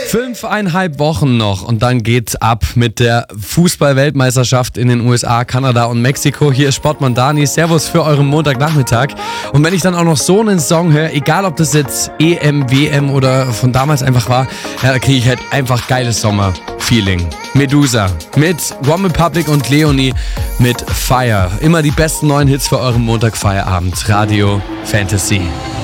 5,5 Wochen noch und dann geht's ab mit der Fußball-Weltmeisterschaft in den USA, Kanada und Mexiko. Hier ist Sportmann Dani. Servus für euren Montagnachmittag. Und wenn ich dann auch noch so einen Song höre, egal ob das jetzt EM, WM oder von damals einfach war, ja, da kriege ich halt einfach geiles Sommer-Feeling. Medusa mit One Republic und Leonie mit Fire. Immer die besten neuen Hits für euren Montagfeierabend. Radio Fantasy.